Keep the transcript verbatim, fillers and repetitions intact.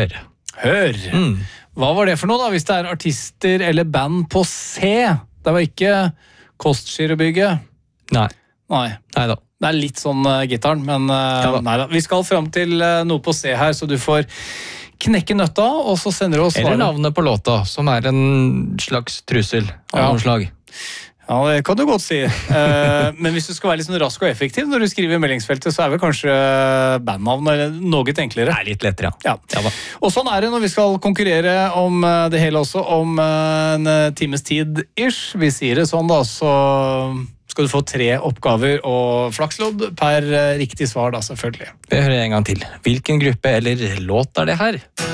Hør. Hør. Mm. Hva var det for noe da, hvis det er artister eller band på C? Det var ikke Kostgirobygget. Nei. Nei. Neida. Det er litt sånn uh, gitaren, men uh, Ja da. neida. Vi skal frem til uh, noe på C her, så du får knekke nøtta, og så sender du oss Eller svaret. navnet på låta, som er en slags trussel av Ja. noen slag. Ja, det kan du godt si. Uh, men hvis du skal være litt sånn rask og effektiv når du skriver i meldingsfeltet, så er vel kanskje bandnavn eller noe enklere. Det er litt lettere, Ja. ja. ja da. Og sånn er det når vi skal konkurrere om uh, det hele også, om uh, en uh, times tid-ish. Vi sier det sånn da, så skal du få tre oppgaver og flakslodd per uh, riktig svar da, selvfølgelig. Vi hører en gang til. Hvilken gruppe eller låt er det her?